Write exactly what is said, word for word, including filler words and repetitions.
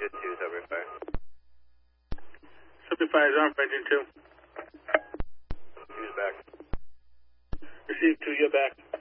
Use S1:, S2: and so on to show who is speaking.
S1: two two, Subway five.
S2: Subway five is on for engine two.
S1: Two's back.
S2: Receive two, you're back.